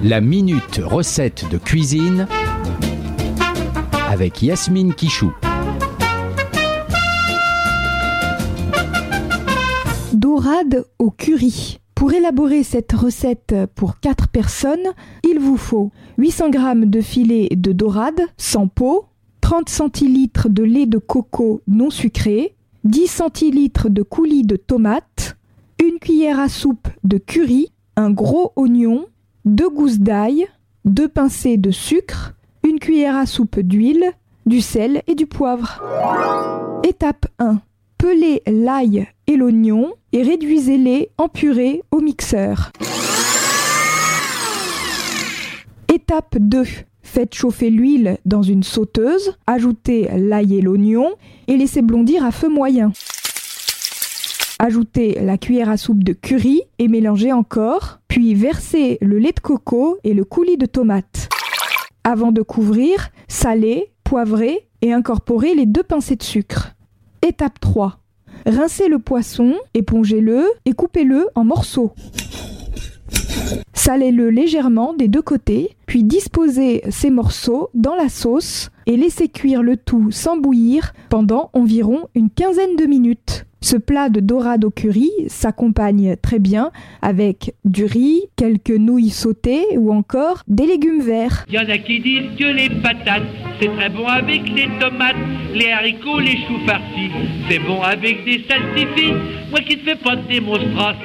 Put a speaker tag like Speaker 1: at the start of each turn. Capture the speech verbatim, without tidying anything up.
Speaker 1: La minute recette de cuisine avec Yasmine Quichou.
Speaker 2: Dorade au curry. Pour élaborer cette recette pour quatre personnes, il vous faut huit cents grammes de filet de dorade sans peau, trente centilitres de lait de coco non sucré, dix centilitres de coulis de tomates, une cuillère à soupe de curry, un gros oignon, deux gousses d'ail, deux pincées de sucre, une cuillère à soupe d'huile, du sel et du poivre. Étape un. Pelez l'ail et l'oignon et réduisez-les en purée au mixeur. Étape deux. Faites chauffer l'huile dans une sauteuse, ajoutez l'ail et l'oignon et laissez blondir à feu moyen. Ajoutez la cuillère à soupe de curry et mélangez encore, puis versez le lait de coco et le coulis de tomate. Avant de couvrir, salez, poivrez et incorporez les deux pincées de sucre. Étape trois. Rincez le poisson, épongez-le et coupez-le en morceaux. Salez-le légèrement des deux côtés, puis disposez ces morceaux dans la sauce et laissez cuire le tout sans bouillir pendant environ une quinzaine de minutes. Ce plat de dorade au curry s'accompagne très bien avec du riz, quelques nouilles sautées ou encore des légumes verts.
Speaker 3: Il y en a qui disent que les patates, c'est très bon avec les tomates, les haricots, les choux farcis, c'est bon avec des salsifis. Moi qui ne fais pas de démonstration,